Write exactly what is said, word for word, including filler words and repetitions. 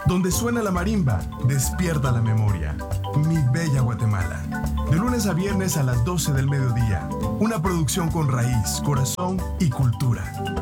Donde suena la marimba, despierta la memoria. Mi bella Guatemala. De lunes a viernes a las doce del mediodía. Una producción con raíz, corazón y cultura.